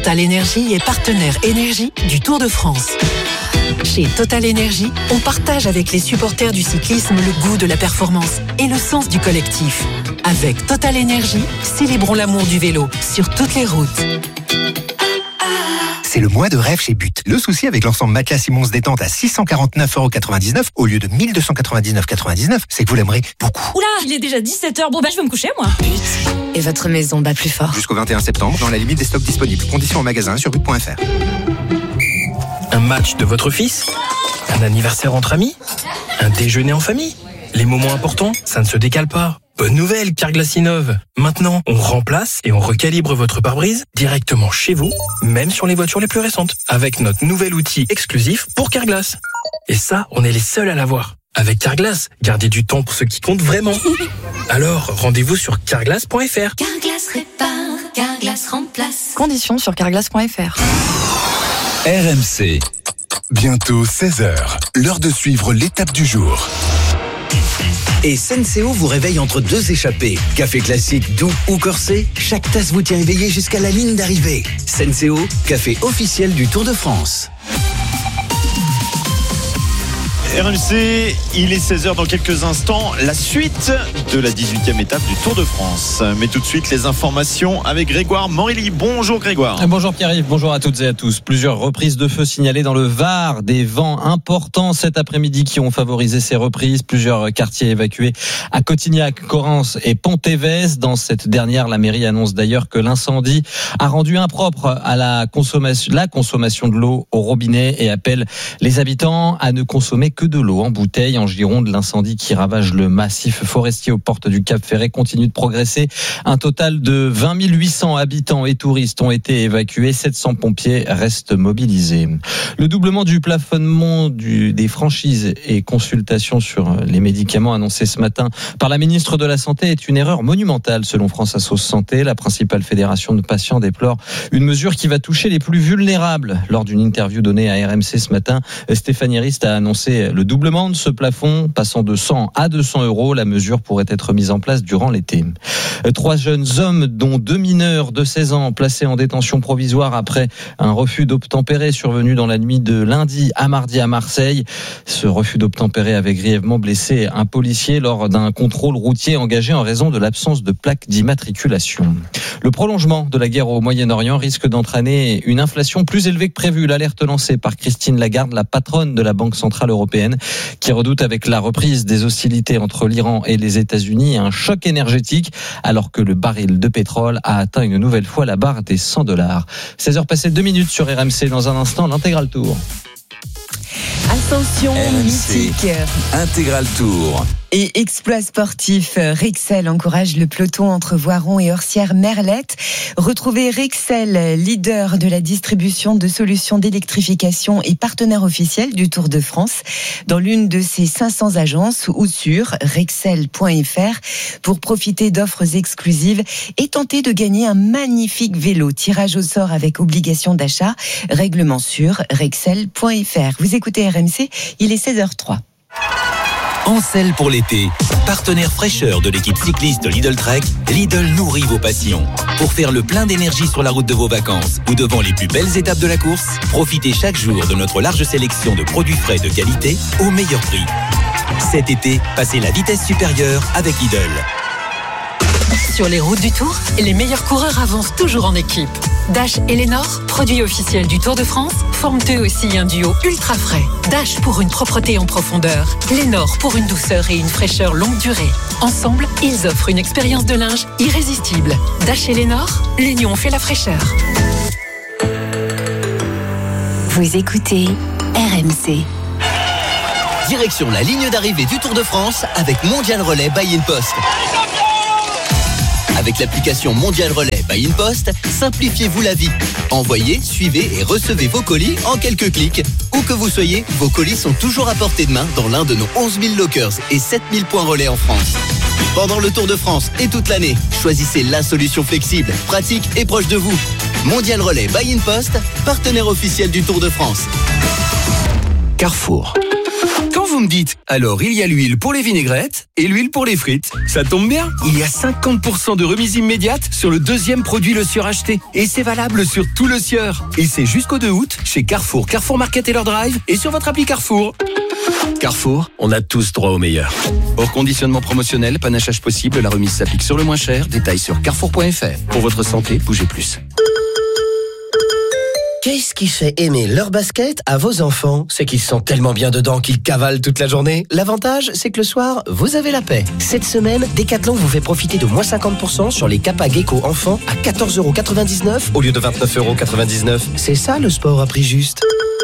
Total Énergie est partenaire énergie du Tour de France. Chez Total Énergie, on partage avec les supporters du cyclisme le goût de la performance et le sens du collectif. Avec Total Énergie, célébrons l'amour du vélo sur toutes les routes. C'est le mois de rêve chez But. Le souci avec l'ensemble matelas Simons détente à 649,99€ au lieu de 1299,99€, c'est que vous l'aimerez beaucoup. Oula, il est déjà 17h. Bon, je vais me coucher, moi. But. Et votre maison bat plus fort. Jusqu'au 21 septembre, dans la limite des stocks disponibles. Conditions en magasin sur but.fr. Un match de votre fils ? Un anniversaire entre amis ? Un déjeuner en famille ? Les moments importants, ça ne se décale pas. Bonne nouvelle, Carglass innove. Maintenant, on remplace et on recalibre votre pare-brise directement chez vous, même sur les voitures les plus récentes, avec notre nouvel outil exclusif pour Carglass. Et ça, on est les seuls à l'avoir. Avec Carglass, gardez du temps pour ce qui compte vraiment. Alors, rendez-vous sur carglass.fr. Carglass répare, Carglass remplace. Conditions sur carglass.fr. RMC. Bientôt 16h. L'heure de suivre l'étape du jour. Et Senseo vous réveille entre deux échappées. Café classique, doux ou corsé, chaque tasse vous tient éveillé jusqu'à la ligne d'arrivée. Senseo, café officiel du Tour de France. RMC, il est 16h dans quelques instants, la suite de la 18e étape du Tour de France. Mais tout de suite, les informations avec Grégoire Morelli. Bonjour Grégoire. Bonjour Pierre-Yves, bonjour à toutes et à tous. Plusieurs reprises de feu signalées dans le Var, des vents importants cet après-midi qui ont favorisé ces reprises. Plusieurs quartiers évacués à Cotignac, Correns et Pontévez. Dans cette dernière, la mairie annonce d'ailleurs que l'incendie a rendu impropre à la consommation de l'eau au robinet et appelle les habitants à ne consommer que de l'eau en bouteille. En Gironde, l'incendie qui ravage le massif forestier aux portes du Cap Ferret continue de progresser. Un total de 20 800 habitants et touristes ont été évacués. 700 pompiers restent mobilisés. Le doublement du plafonnement des franchises et consultations sur les médicaments annoncé ce matin par la ministre de la Santé est une erreur monumentale selon France Assos Santé. La principale fédération de patients déplore une mesure qui va toucher les plus vulnérables. Lors d'une interview donnée à RMC ce matin, Stéphanie Rist a annoncé le doublement de ce plafond, passant de 100 à 200 €. La mesure pourrait être mise en place durant l'été. 3 jeunes hommes, dont 2 mineurs de 16 ans, placés en détention provisoire après un refus d'obtempérer survenu dans la nuit de lundi à mardi à Marseille. Ce refus d'obtempérer avait grièvement blessé un policier lors d'un contrôle routier engagé en raison de l'absence de plaque d'immatriculation. Le prolongement de la guerre au Moyen-Orient risque d'entraîner une inflation plus élevée que prévu. L'alerte lancée par Christine Lagarde, la patronne de la Banque Centrale Européenne, qui redoute avec la reprise des hostilités entre l'Iran et les États-Unis un choc énergétique alors que le baril de pétrole a atteint une nouvelle fois la barre des $100. 16h passées 2 minutes sur RMC. Dans un instant, l'intégral tour. Ascension mythique. Intégral tour. Et exploit sportif, Rexel encourage le peloton entre Voiron et Orsières-Merlette. Retrouvez Rexel, leader de la distribution de solutions d'électrification et partenaire officiel du Tour de France, dans l'une de ses 500 agences ou sur rexel.fr pour profiter d'offres exclusives et tenter de gagner un magnifique vélo. Tirage au sort avec obligation d'achat. Règlement sur rexel.fr. Vous écoutez RMC, il est 16h03. Ancel pour l'été, partenaire fraîcheur de l'équipe cycliste Lidl Trek, Lidl nourrit vos passions. Pour faire le plein d'énergie sur la route de vos vacances ou devant les plus belles étapes de la course, profitez chaque jour de notre large sélection de produits frais de qualité au meilleur prix. Cet été, passez la vitesse supérieure avec Lidl. Sur les routes du Tour, les meilleurs coureurs avancent toujours en équipe. Dash et Lénor, produits officiels du Tour de France, forment eux aussi un duo ultra frais. Dash pour une propreté en profondeur, Lénor pour une douceur et une fraîcheur longue durée. Ensemble, ils offrent une expérience de linge irrésistible. Dash et Lénor, l'union fait la fraîcheur. Vous écoutez RMC. Direction la ligne d'arrivée du Tour de France avec Mondial Relais by InPost. Avec l'application Mondial Relais by InPost, simplifiez-vous la vie. Envoyez, suivez et recevez vos colis en quelques clics. Où que vous soyez, vos colis sont toujours à portée de main dans l'un de nos 11 000 lockers et 7 000 points relais en France. Pendant le Tour de France et toute l'année, choisissez la solution flexible, pratique et proche de vous. Mondial Relais by InPost, partenaire officiel du Tour de France. Carrefour. Quand vous me dites, alors il y a l'huile pour les vinaigrettes et l'huile pour les frites, ça tombe bien. Il y a 50% de remise immédiate sur le deuxième produit Le Sieur acheté. Et c'est valable sur tout Le Sieur. Et c'est jusqu'au 2 août chez Carrefour, Carrefour Market et leur drive et sur votre appli Carrefour. Carrefour, on a tous droit au meilleur. Hors conditionnement promotionnel, panachage possible, la remise s'applique sur le moins cher. Détails sur carrefour.fr. Pour votre santé, bougez plus. Qu'est-ce qui fait aimer leur basket à vos enfants? C'est qu'ils sont tellement bien dedans qu'ils cavalent toute la journée. L'avantage, c'est que le soir, vous avez la paix. Cette semaine, Decathlon vous fait profiter de moins 50% sur les Kappa Gecko enfants à 14,99€ au lieu de 29,99€. C'est ça le sport à prix juste.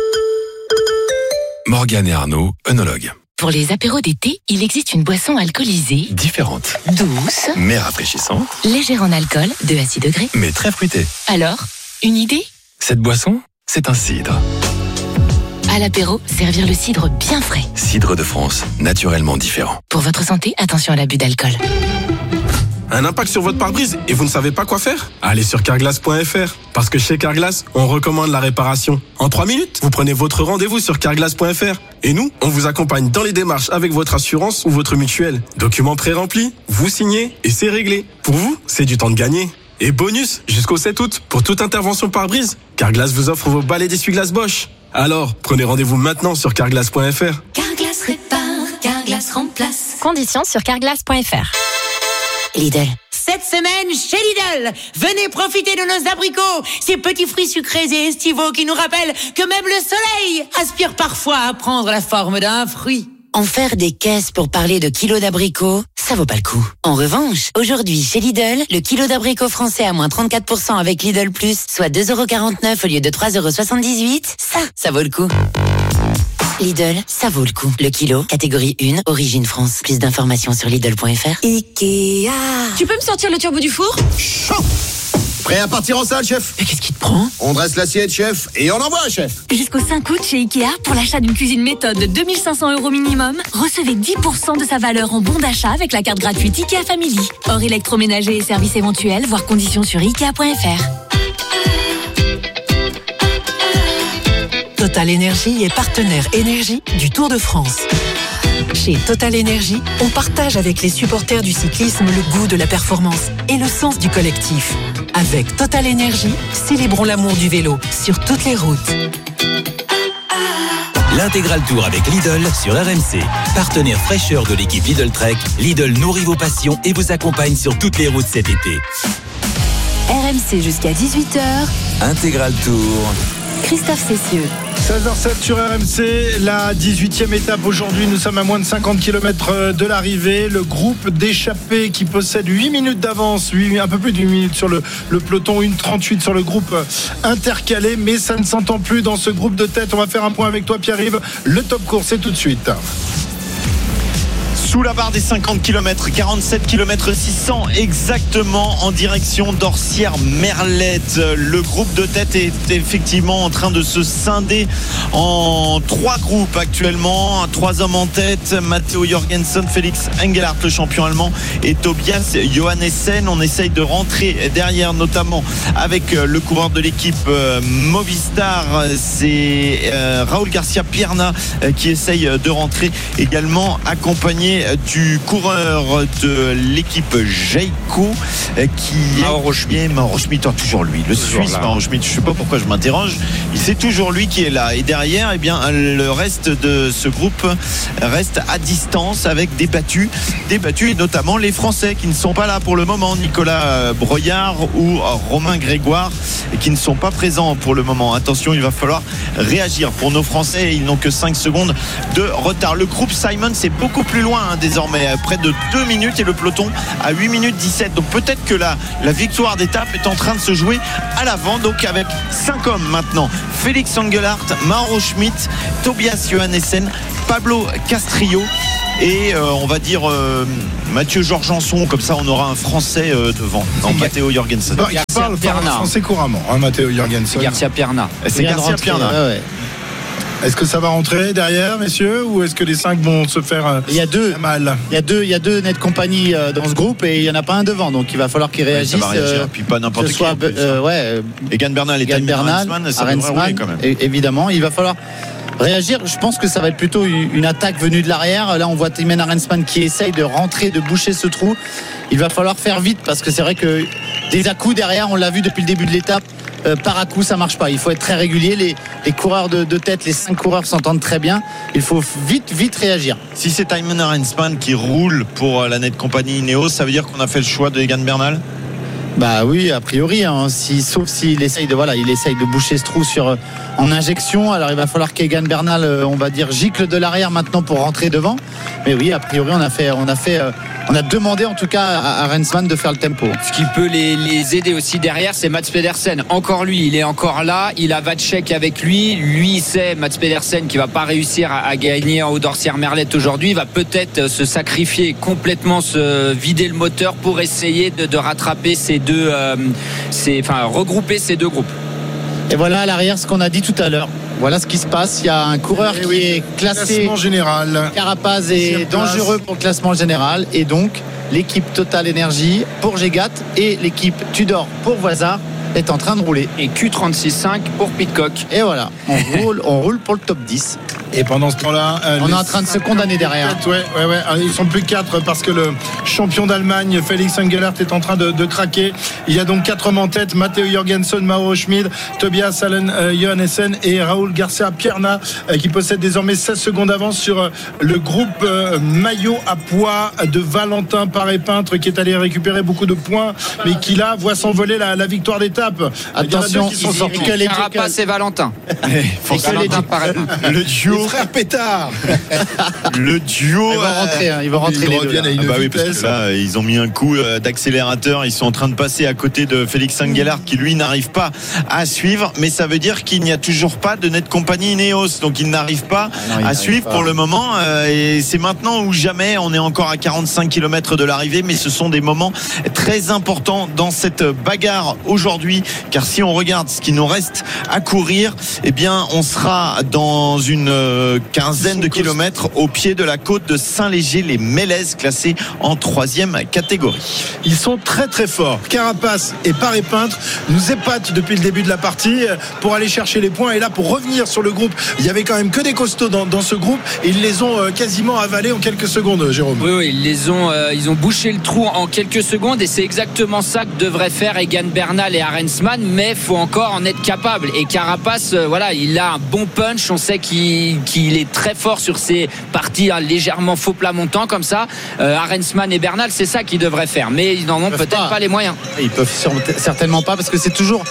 Morgane et Arnaud, œnologues. Pour les apéros d'été, il existe une boisson alcoolisée, Différente, douce, mais rafraîchissante, légère en alcool, de à 6 degrés. mais très fruitée. Alors, une idée? Cette boisson, c'est un cidre. À l'apéro, servir le cidre bien frais. Cidre de France, naturellement différent. Pour votre santé, attention à l'abus d'alcool. Un impact sur votre pare-brise et vous ne savez pas quoi faire? Allez sur carglass.fr. Parce que chez Carglass, on recommande la réparation. En 3 minutes, vous prenez votre rendez-vous sur carglass.fr. Et nous, on vous accompagne dans les démarches avec votre assurance ou votre mutuelle. Documents pré-remplis, vous signez et c'est réglé. Pour vous, c'est du temps de gagner. Et bonus, jusqu'au 7 août, pour toute intervention pare-brise, Carglass vous offre vos balais d'essuie-glace Bosch. Alors, prenez rendez-vous maintenant sur carglass.fr. Carglass répare, Carglass remplace. Conditions sur carglass.fr. Lidl. Cette semaine, chez Lidl, venez profiter de nos abricots, ces petits fruits sucrés et estivaux qui nous rappellent que même le soleil aspire parfois à prendre la forme d'un fruit. En faire des caisses pour parler de kilos d'abricots, ça vaut pas le coup. En revanche, aujourd'hui, chez Lidl, le kilo d'abricots français à moins 34% avec Lidl Plus, soit 2,49€ au lieu de 3,78€, ça vaut le coup. Lidl, ça vaut le coup. Le kilo, catégorie 1, origine France. Plus d'informations sur Lidl.fr. Ikea. Tu peux me sortir le turbo du four? Chaud. Prêt à partir en salle, chef? Mais qu'est-ce qui te prend? On dresse l'assiette, chef, et on envoie, chef. Jusqu'au 5 août chez Ikea, pour l'achat d'une cuisine méthode de 2 500€ minimum, recevez 10% de sa valeur en bon d'achat avec la carte gratuite Ikea Family. Hors électroménager et services éventuels, voir conditions sur Ikea.fr. Total Énergie est partenaire énergie du Tour de France. Chez Total Énergie, on partage avec les supporters du cyclisme le goût de la performance et le sens du collectif. Avec Total Énergie, célébrons l'amour du vélo sur toutes les routes. L'intégral Tour avec Lidl sur RMC. Partenaire fraîcheur de l'équipe Lidl Trek, Lidl nourrit vos passions et vous accompagne sur toutes les routes cet été. RMC jusqu'à 18h. Intégral Tour. Christophe Cessieux. 16h07 sur RMC, la 18e étape aujourd'hui. Nous sommes à moins de 50 km de l'arrivée. Le groupe d'échappés qui possède 8 minutes d'avance, un peu plus de 8 minutes sur le peloton, 1:38 sur le groupe intercalé. Mais ça ne s'entend plus dans ce groupe de tête. On va faire un point avec toi, Pierre-Yves. Le top course, c'est tout de suite. Sous la barre des 50 km, 47 km 600 exactement en direction d'Orsières-Merlette. Le groupe de tête est effectivement en train de se scinder en 3 groupes actuellement. 3 hommes en tête, Matteo Jorgensen, Félix Engelhardt, le champion allemand, et Tobias Johannessen. On essaye de rentrer derrière, notamment avec le coureur de l'équipe Movistar. C'est Raúl Garcia Pierna qui essaye de rentrer, également accompagné du coureur de l'équipe Jayco qui Mauro Schmidt, toujours lui, le Suisse Mauro Schmidt. Je sais pas pourquoi je m'interroge, c'est toujours lui qui est là, et derrière, eh bien, le reste de ce groupe reste à distance avec des battus, et notamment les Français qui ne sont pas là pour le moment, Nicolas Broyard ou Romain Grégoire, qui ne sont pas présents pour le moment. Attention, il va falloir réagir pour nos Français, ils n'ont que 5 secondes de retard. Le groupe Simon, c'est beaucoup plus loin désormais, près de 2 minutes, et le peloton à 8 minutes 17. Donc peut-être que la victoire d'étape est en train de se jouer à l'avant, donc avec 5 hommes maintenant: Félix Engelhardt, Mauro Schmidt, Tobias Johannessen, Pablo Castrillo et on va dire Mathieu Georgenson. Comme ça on aura un Français devant. Non, Matteo Jorgensen. Il parle français couramment, Matteo Jorgensen. Garcia Pierna. C'est Garcia Pierna. Ouais. Est-ce que ça va rentrer derrière, messieurs, ou est-ce que les 5 vont se faire mal? Il y a deux net compagnies dans ce groupe, et il n'y en a pas un devant, donc il va falloir qu'ils réagissent. Ça va réagir, puis pas n'importe qui. Egan Bernal et Arensman, ça devrait rouler quand même. Évidemment, il va falloir réagir. Je pense que ça va être plutôt une attaque venue de l'arrière. Là, on voit Thymen Arensman qui essaye de rentrer, de boucher ce trou. Il va falloir faire vite parce que c'est vrai que des à-coups derrière, on l'a vu depuis le début de l'étape. Par à coup, ça marche pas. Il faut être très régulier. Les coureurs de tête, les 5 coureurs s'entendent très bien. Il faut vite réagir. Si c'est Thymen Arensman qui roule pour la Net Company Ineos, ça veut dire qu'on a fait le choix de Egan Bernal? Bah oui, a priori, hein, sauf s'il essaye de boucher ce trou en injection. Alors il va falloir qu'Egan Bernal, on va dire, gicle de l'arrière maintenant pour rentrer devant. Mais oui, a priori, on a demandé en tout cas à Arensman de faire le tempo. Ce qui peut les aider aussi derrière, c'est Mats Pedersen. Encore lui, il est encore là. Il a Vacek avec lui. Lui, c'est Mats Pedersen qui va pas réussir à gagner en haut d'Orsières-Merlette aujourd'hui. Il va peut-être se sacrifier complètement, se vider le moteur pour essayer de rattraper regrouper ces deux groupes. Et voilà à l'arrière ce qu'on a dit tout à l'heure. Voilà ce qui se passe. Il y a un coureur qui est classé. Classement général. Carapaz est dangereux pour le classement général. Et donc, l'équipe Total Energy pour Gégat et l'équipe Tudor pour Voisard est en train de rouler. Et Q36.5 pour Pidcock. Et voilà, on roule pour le top 10. Et pendant ce temps-là, on est en train de se condamner derrière. Ouais. Ils sont plus que 4 parce que le champion d'Allemagne, Felix Engelhardt, est en train de craquer. Il y a donc 4 hommes en tête: Matteo Jorgensen, Mauro Schmid, Tobias Allen Johannesen et Raoul Garcia Pierna, qui possèdent désormais 16 secondes d'avance sur le groupe maillot à poids de Valentin Paré-Peintre, qui est allé récupérer beaucoup de points, mais qui là voit s'envoler la victoire d'étape. Attention, Carapace et Valentin. Valentin Paré-Peintre. Le duo. Les frères Pétard. Le duo. Ils vont rentrer les deux. À une oui, parce que là, ils ont mis un coup d'accélérateur. Ils sont en train de passer à côté de Felix Engelhardt, qui lui n'arrive pas à suivre. Mais ça veut dire qu'il n'y a toujours pas de Net Company Ineos. Donc il n'arrive pas à suivre pour le moment. Et c'est maintenant ou jamais. On est encore à 45 km de l'arrivée. Mais ce sont des moments très importants dans cette bagarre aujourd'hui. Car si on regarde ce qui nous reste à courir, eh bien, on sera dans une quinzaine de kilomètres au pied de la côte de Saint-Léger-les-Mélèzes, classés en 3e catégorie. Ils sont très très forts. Carapace et Paré-Peintre nous épatent depuis le début de la partie pour aller chercher les points. Et là, pour revenir sur le groupe, il y avait quand même que des costauds dans ce groupe et ils les ont quasiment avalés en quelques secondes, Jérôme. Oui, ils ont bouché le trou en quelques secondes et c'est exactement ça que devraient faire Egan Bernal et Arensman, mais il faut encore en être capable. Et Carapace, il a un bon punch. On sait qu'il est très fort sur ces parties légèrement faux plat montant comme ça. Arensman et Bernal, c'est ça qu'ils devraient faire, mais ils n'en ont peut-être pas les moyens. Ils peuvent certainement pas, parce que c'est toujours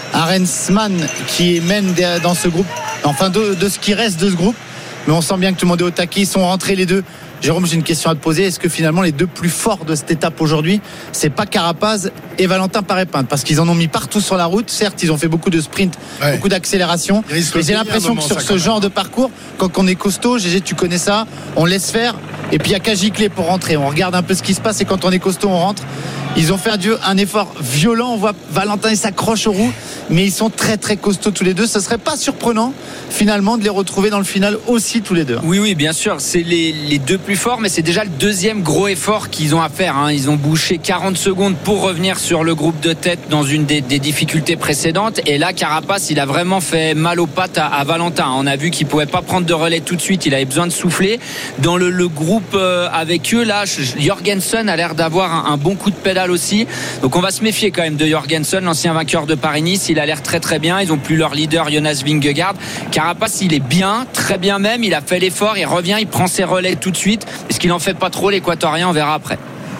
Arensman qui mène dans ce groupe, enfin de ce qui reste de ce groupe. Mais on sent bien que tout le monde est au taquet. Ils sont rentrés les deux. Jérôme, j'ai une question à te poser. Est-ce que finalement les deux plus forts de cette étape aujourd'hui, c'est pas Carapaz et Valentin Paré-Peintre? Parce qu'ils en ont mis partout sur la route. Certes, ils ont fait beaucoup de sprint, beaucoup d'accélération. Mais j'ai l'impression que sur ce genre de parcours, quand on est costaud, GG, tu connais ça, on laisse faire. Et puis il n'y a qu'à gicler pour rentrer. On regarde un peu ce qui se passe et quand on est costaud, on rentre. Ils ont fait un effort violent. On voit Valentin, il s'accroche aux roues, mais ils sont très très costauds tous les deux. Ce serait pas surprenant finalement de les retrouver dans le final aussi tous les deux. Oui, bien sûr. C'est les deux plus forts, mais c'est déjà le deuxième gros effort qu'ils ont à faire. Ils ont bouché 40 secondes pour revenir sur le groupe de tête dans une des difficultés précédentes. Et là, Carapace, il a vraiment fait mal aux pattes à Valentin. On a vu qu'il pouvait pas prendre de relais tout de suite. Il avait besoin de souffler. Dans le groupe avec eux, là, Jorgensen a l'air d'avoir un bon coup de pédale aussi. Donc on va se méfier quand même de Jorgensen, l'ancien vainqueur de Paris-Nice. Il a l'air très très bien. Ils ont plus leur leader Jonas Vingegaard. Carapace, il est bien, très bien même. Il a fait l'effort, il revient, il prend ses relais tout de suite. Est-ce qu'il en fait pas trop, l'Équatorien? On verra après.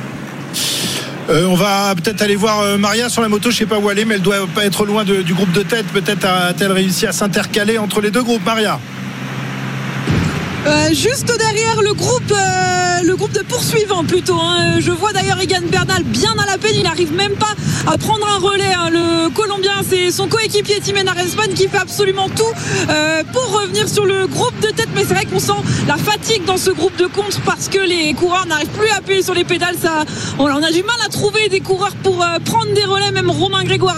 On va peut-être aller voir Maria sur la moto, je sais pas où elle est, mais elle doit pas être loin du groupe de tête. Peut-être a-t-elle réussi à s'intercaler entre les deux groupes, Maria? Juste derrière le groupe de poursuivants plutôt. Je vois d'ailleurs Egan Bernal bien à la peine. Il n'arrive même pas à prendre un relais. Le Colombien, c'est son coéquipier Thymen Arensman qui fait absolument tout pour revenir sur le groupe de tête. Mais c'est vrai qu'on sent la fatigue dans ce groupe de contre parce que les coureurs n'arrivent plus à appuyer sur les pédales. On a du mal à trouver des coureurs pour prendre des relais. Même Romain Grégoire